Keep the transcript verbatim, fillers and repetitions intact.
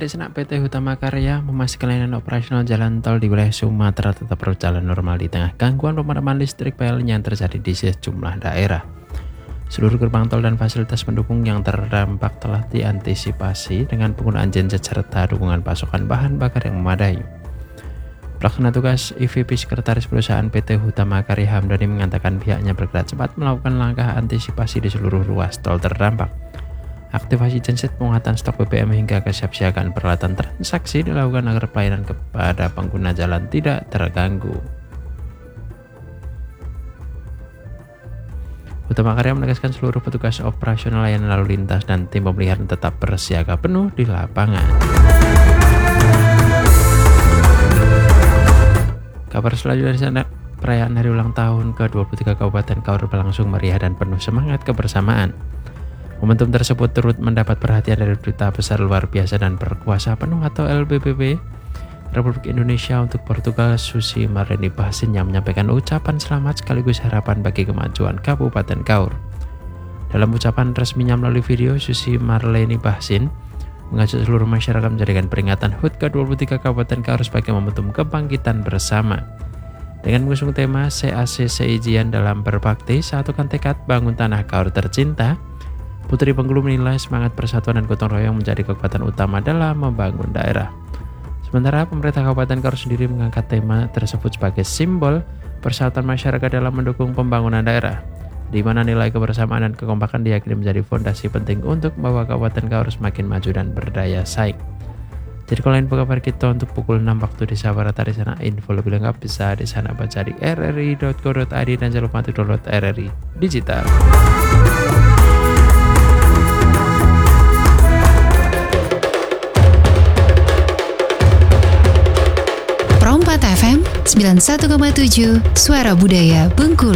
Adik Senak P T Hutama Karya memastikan layanan operasional jalan tol di wilayah Sumatera tetap berjalan normal di tengah gangguan pemadaman listrik P L N yang terjadi di sejumlah daerah. Seluruh gerbang tol dan fasilitas pendukung yang terdampak telah diantisipasi dengan penggunaan genset serta dukungan pasokan bahan bakar yang memadai. Pelaksana tugas E V P Sekretaris Perusahaan P T Hutama Karya Hamdani mengatakan pihaknya bergerak cepat melakukan langkah antisipasi di seluruh ruas tol terdampak. Aktivasi genset, pengangkatan stok B B M hingga kesiapsiagaan peralatan transaksi dilakukan agar pelayanan kepada pengguna jalan tidak terganggu. Hutama Karya menegaskan seluruh petugas operasional layanan lalu lintas dan tim pemeliharaan tetap bersiaga penuh di lapangan. Kabar selanjutnya di sana, perayaan hari ulang tahun ke dua puluh tiga Kabupaten Kaur berlangsung meriah dan penuh semangat kebersamaan. Momentum tersebut turut mendapat perhatian dari Duta Besar Luar Biasa dan Berkuasa Penuh atau L B P B Republik Indonesia untuk Portugal, Susi Marleni Bahsin, yang menyampaikan ucapan selamat sekaligus harapan bagi kemajuan Kabupaten Kaur. Dalam ucapan resminya melalui video, Susi Marleni Bahsin mengajak seluruh masyarakat menjadikan peringatan H U T ke dua puluh tiga Kabupaten Kaur sebagai momentum kebangkitan bersama. Dengan mengusung tema C A C Seijian dalam berbakti, satukan tekad bangun tanah Kaur tercinta, Putri Bengkulu menilai semangat persatuan dan gotong royong menjadi kekuatan utama dalam membangun daerah. Sementara pemerintah Kabupaten Kaur sendiri mengangkat tema tersebut sebagai simbol persatuan masyarakat dalam mendukung pembangunan daerah, di mana nilai kebersamaan dan kekompakan diyakini menjadi fondasi penting untuk membawa Kabupaten Kaur semakin maju dan berdaya saing. Jadi kalau info kabar kita untuk pukul enam waktu di Sabara di sana, info lebih lengkap bisa di sana baca di r r i dot co dot i d dan jangan lupa untuk download R R I Digital. Pro empat F M sembilan puluh satu koma tujuh Suara Budaya Bengkulu.